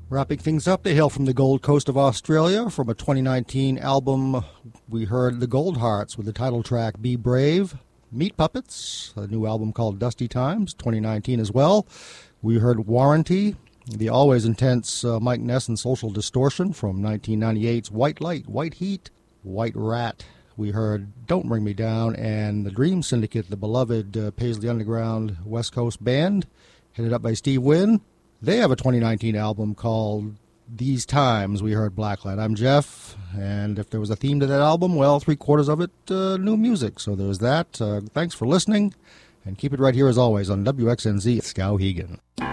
Wrapping things up, they hail from the Gold Coast of Australia. From a 2019 album, we heard the Goldhearts with the title track Be Brave. Meat Puppets, a new album called Dusty Times, 2019 as well. We heard Warranty, the always intense Mike Ness and Social Distortion from 1998's White Light, White Heat, White Rat. We heard Don't Bring Me Down, and the Dream Syndicate, the beloved Paisley Underground West Coast band, headed up by Steve Wynn. They have a 2019 album called These Times. We heard Blacklight. I'm Jeff, and if there was a theme to that album, well, 3/4 of it, new music. So there's that. Thanks for listening, and keep it right here as always on WXNZ Skowhegan.